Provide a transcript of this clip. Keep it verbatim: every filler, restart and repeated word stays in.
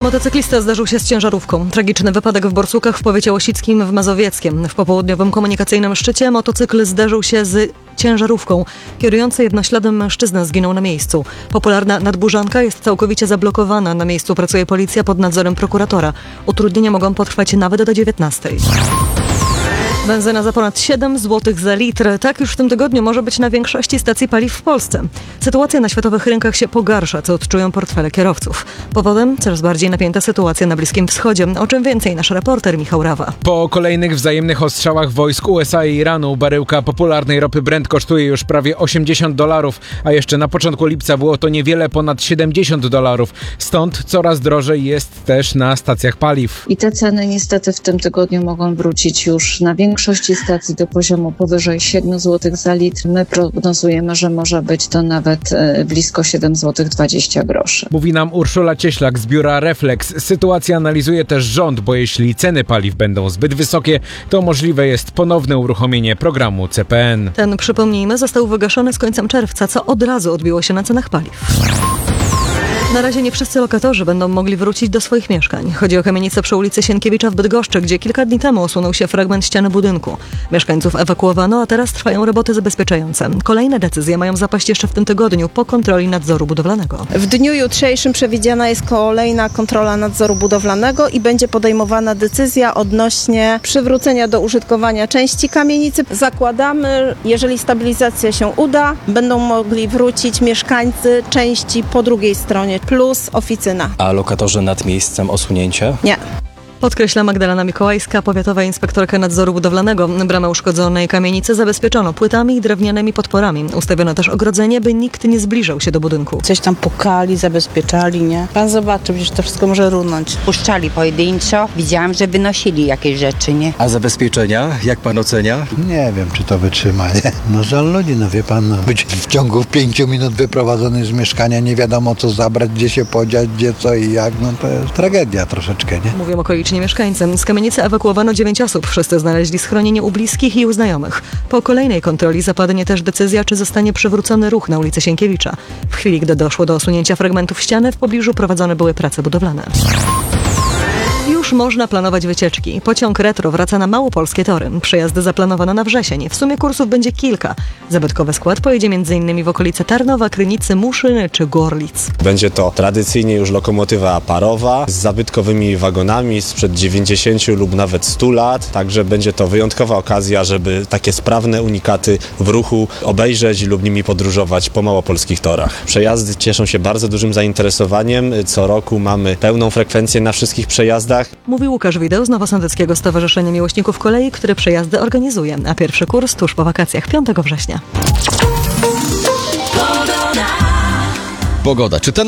Motocyklista zdarzył się z ciężarówką. Tragiczny wypadek w Borsukach w powiecie łosickim w Mazowieckiem. W popołudniowym komunikacyjnym szczycie motocykl zderzył się z ciężarówką. Kierujący jednośladem mężczyzna zginął na miejscu. Popularna Nadburzanka jest całkowicie zablokowana. Na miejscu pracuje policja pod nadzorem prokuratora. Utrudnienia mogą potrwać nawet do dziewiętnastej. Benzyna za ponad siedem złotych za litr. Tak już w tym tygodniu może być na większości stacji paliw w Polsce. Sytuacja na światowych rynkach się pogarsza, co odczują portfele kierowców. Powodem coraz bardziej napięta sytuacja na Bliskim Wschodzie. O czym więcej nasz reporter Michał Rawa. Po kolejnych wzajemnych ostrzałach wojsk U S A i Iranu baryłka popularnej ropy Brent kosztuje już prawie osiemdziesiąt dolarów, a jeszcze na początku lipca było to niewiele ponad siedemdziesiąt dolarów. Stąd coraz drożej jest też na stacjach paliw. I te ceny niestety w tym tygodniu mogą wrócić już na większości stacji do poziomu powyżej siedem złotych za litr. My prognozujemy, że może być to nawet e, blisko siedem złotych dwadzieścia groszy. Mówi nam Urszula Cieślak z biura Reflex. Sytuację analizuje też rząd, bo jeśli ceny paliw będą zbyt wysokie, to możliwe jest ponowne uruchomienie programu C P N. Ten, przypomnijmy, został wygaszony z końcem czerwca, co od razu odbiło się na cenach paliw. Na razie nie wszyscy lokatorzy będą mogli wrócić do swoich mieszkań. Chodzi o kamienicę przy ulicy Sienkiewicza w Bydgoszczy, gdzie kilka dni temu osunął się fragment ściany budynku. Mieszkańców ewakuowano, a teraz trwają roboty zabezpieczające. Kolejne decyzje mają zapaść jeszcze w tym tygodniu po kontroli nadzoru budowlanego. W dniu jutrzejszym przewidziana jest kolejna kontrola nadzoru budowlanego i będzie podejmowana decyzja odnośnie przywrócenia do użytkowania części kamienicy. Zakładamy, jeżeli stabilizacja się uda, będą mogli wrócić mieszkańcy części po drugiej stronie, plus oficyna. A lokatorzy nad miejscem osunięcia? Nie. Podkreśla Magdalena Mikołajska, powiatowa inspektorka nadzoru budowlanego. Bramę uszkodzonej kamienicy zabezpieczono płytami i drewnianymi podporami. Ustawiono też ogrodzenie, by nikt nie zbliżał się do budynku. Coś tam pukali, zabezpieczali, nie? Pan zobaczy, przecież to wszystko może runąć. Puszczali pojedynczo, widziałam, że wynosili jakieś rzeczy, nie? A zabezpieczenia, jak pan ocenia? Nie wiem, czy to wytrzyma, nie? No żal ludzi, no wie pan, no. Być w ciągu pięciu minut wyprowadzony z mieszkania, nie wiadomo co zabrać, gdzie się podziać, gdzie co i jak, no to jest tragedia troszeczkę, nie? Mówią okoliczni mieszkańcy. Z kamienicy ewakuowano dziewięć osób. Wszyscy znaleźli schronienie u bliskich i u znajomych. Po kolejnej kontroli zapadnie też decyzja, czy zostanie przywrócony ruch na ulicy Sienkiewicza. W chwili, gdy doszło do osunięcia fragmentów ściany, w pobliżu prowadzone były prace budowlane. Już można planować wycieczki. Pociąg Retro wraca na małopolskie tory. Przejazdy zaplanowano na wrzesień. W sumie kursów będzie kilka. Zabytkowy skład pojedzie m.in. w okolice Tarnowa, Krynicy, Muszyny czy Gorlic. Będzie to tradycyjnie już lokomotywa parowa z zabytkowymi wagonami sprzed dziewięćdziesięciu lub nawet stu lat. Także będzie to wyjątkowa okazja, żeby takie sprawne unikaty w ruchu obejrzeć lub nimi podróżować po małopolskich torach. Przejazdy cieszą się bardzo dużym zainteresowaniem. Co roku mamy pełną frekwencję na wszystkich przejazdach. Mówi Łukasz Wideł z Nowosądeckiego Stowarzyszenia Miłośników Kolei, które przejazdy organizuje, a pierwszy kurs tuż po wakacjach piątego września. Pogoda. Czy ten